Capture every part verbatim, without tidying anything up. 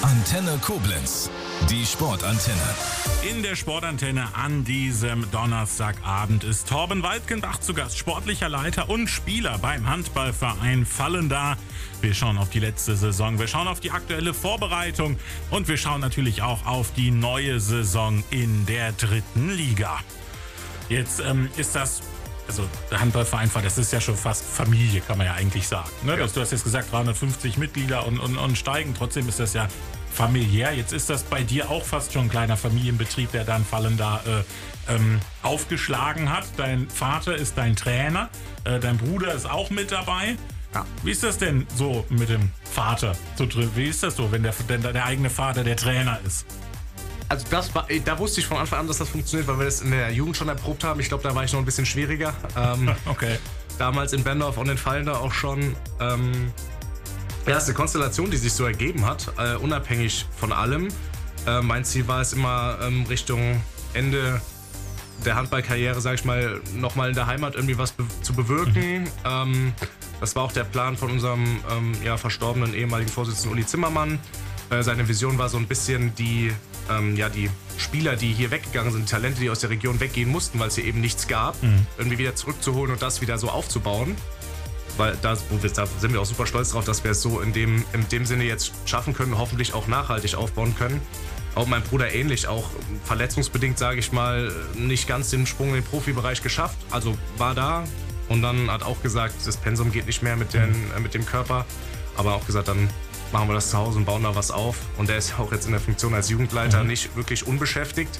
Antenne Koblenz, die Sportantenne. In der Sportantenne an diesem Donnerstagabend ist Torben Waldkenbach zu Gast, sportlicher Leiter und Spieler beim Handballverein Vallendar. Wir schauen auf die letzte Saison, wir schauen auf die aktuelle Vorbereitung und wir schauen natürlich auch auf die neue Saison in der dritten Liga. Jetzt ähm, ist das, also der Handballverein, das ist ja schon fast Familie, kann man ja eigentlich sagen. Ne? Ja. Du hast jetzt gesagt, dreihundertfünfzig Mitglieder und, und, und steigen, trotzdem ist das ja familiär. Jetzt ist das bei dir auch fast schon ein kleiner Familienbetrieb, der dann Vallendar äh, ähm, aufgeschlagen hat. Dein Vater ist dein Trainer, äh, dein Bruder ist auch mit dabei. Ja. Wie ist das denn so mit dem Vater? So, wie ist das so, wenn der, wenn der eigene Vater der Trainer ist? Also das war, da wusste ich von Anfang an, dass das funktioniert, weil wir das in der Jugend schon erprobt haben. Ich glaube, da war ich noch ein bisschen schwieriger. Ähm, okay. Damals in Bendorf und in Vallendar auch schon. Ähm, ja, es ist eine Konstellation, die sich so ergeben hat, äh, unabhängig von allem. Äh, mein Ziel war es immer ähm, Richtung Ende der Handballkarriere, sage ich mal, nochmal in der Heimat irgendwie was be- zu bewirken. Mhm. Ähm, das war auch der Plan von unserem ähm, ja, verstorbenen ehemaligen Vorsitzenden Uli Zimmermann. Äh, seine Vision war so ein bisschen die, ähm, ja, die Spieler, die hier weggegangen sind, die Talente, die aus der Region weggehen mussten, weil es hier eben nichts gab, mhm. irgendwie wieder zurückzuholen und das wieder so aufzubauen. Weil da, da sind wir auch super stolz drauf, dass wir es so in dem, in dem Sinne jetzt schaffen können und hoffentlich auch nachhaltig aufbauen können. Auch mein Bruder ähnlich, auch verletzungsbedingt, sage ich mal, nicht ganz den Sprung in den Profibereich geschafft. Also war da und dann hat auch gesagt, das Pensum geht nicht mehr mit, den, äh, mit dem Körper. Aber auch gesagt, dann machen wir das zu Hause und bauen da was auf. Und der ist auch jetzt in der Funktion als Jugendleiter mhm. nicht wirklich unbeschäftigt.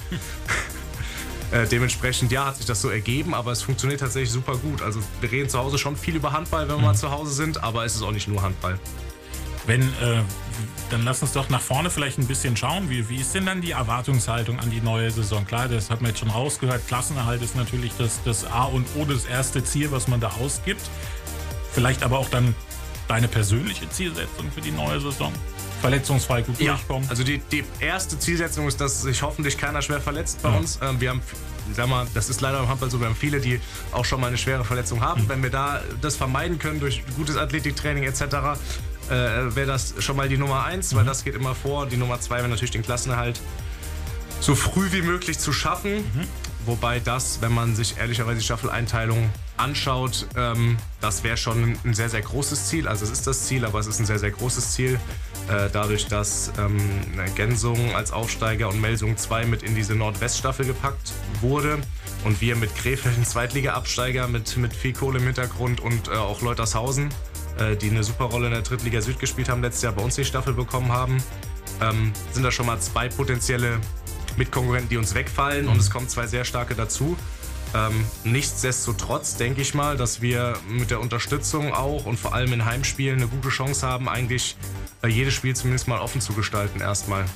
Äh, dementsprechend, ja, hat sich das so ergeben, aber es funktioniert tatsächlich super gut. Also wir reden zu Hause schon viel über Handball, wenn wir mhm. mal zu Hause sind, aber es ist auch nicht nur Handball. Wenn, äh, dann lass uns doch nach vorne vielleicht ein bisschen schauen. Wie, wie ist denn dann die Erwartungshaltung an die neue Saison? Klar, das hat man jetzt schon rausgehört. Klassenerhalt ist natürlich das, das A und O, das erste Ziel, was man da ausgibt. Vielleicht aber auch dann deine persönliche Zielsetzung für die neue Saison? Verletzungsfrei gut ja, durchkommen? Also die, die erste Zielsetzung ist, dass sich hoffentlich keiner schwer verletzt bei ja. uns. Ähm, wir haben, sag mal, das ist leider im Handball so, wir haben viele, die auch schon mal eine schwere Verletzung haben. Mhm. Wenn wir da das vermeiden können durch gutes Athletiktraining et cetera, äh, wäre das schon mal die Nummer eins, mhm. weil das geht immer vor. Die Nummer zwei wäre natürlich den Klassenerhalt so früh wie möglich zu schaffen. Mhm. Wobei das, wenn man sich ehrlicherweise die Staffeleinteilung anschaut, ähm, das wäre schon ein sehr, sehr großes Ziel. Also es ist das Ziel, aber es ist ein sehr, sehr großes Ziel. Äh, dadurch, dass ähm, Gensungen als Aufsteiger und Melsungen zwei mit in diese Nordweststaffel gepackt wurde und wir mit Krefeld einen Zweitliga-Absteiger mit, mit viel Kohle im Hintergrund und äh, auch Leutershausen, äh, die eine super Rolle in der Drittliga Süd gespielt haben, letztes Jahr bei uns die Staffel bekommen haben, ähm, sind da schon mal zwei potenzielle Mitkonkurrenten, die uns wegfallen, mhm. und es kommen zwei sehr starke dazu. Ähm, nichtsdestotrotz denke ich mal, dass wir mit der Unterstützung auch und vor allem in Heimspielen eine gute Chance haben, eigentlich äh, jedes Spiel zumindest mal offen zu gestalten erstmal.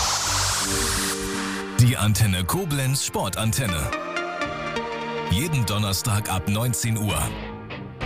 Die Antenne Koblenz Sportantenne. Jeden Donnerstag ab neunzehn Uhr.